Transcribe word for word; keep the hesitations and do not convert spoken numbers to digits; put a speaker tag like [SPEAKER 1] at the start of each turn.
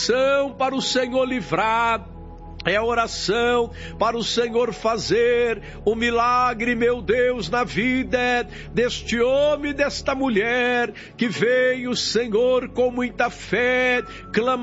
[SPEAKER 1] oração para o Senhor livrar, é a oração para o Senhor fazer o milagre, meu Deus, na vida deste homem e desta mulher que veio, Senhor, com muita fé, clamando